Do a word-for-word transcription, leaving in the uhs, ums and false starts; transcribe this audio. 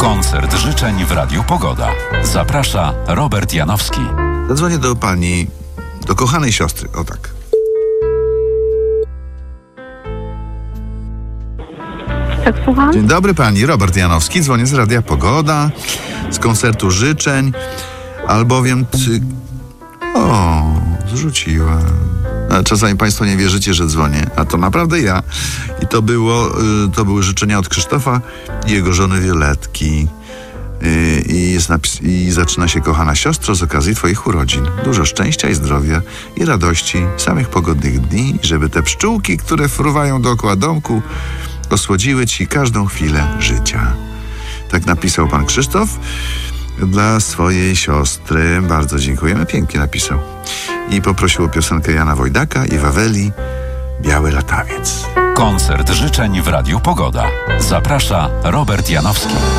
Koncert życzeń w Radiu Pogoda. Zaprasza Robert Janowski. Zadzwonię do pani, do kochanej siostry, o tak. Tak, słucham? Dzień dobry pani, Robert Janowski, dzwonię z Radia Pogoda, z koncertu życzeń, albowiem ty... O, zrzuciłem. A czasami państwo nie wierzycie, że dzwonię, a to naprawdę ja. I to było, to były życzenia od Krzysztofa i jego żony Violetki. I, jest napis, I zaczyna się: kochana siostro, z okazji twoich urodzin. Dużo szczęścia i zdrowia i radości, samych pogodnych dni, żeby te pszczółki, które fruwają dookoła domku, osłodziły ci każdą chwilę życia. Tak napisał pan Krzysztof dla swojej siostry. Bardzo dziękujemy, pięknie napisał. I poprosił o piosenkę Jana Wojdaka i Waweli Biały latawiec. Koncert życzeń w Radiu Pogoda. Zaprasza Robert Janowski.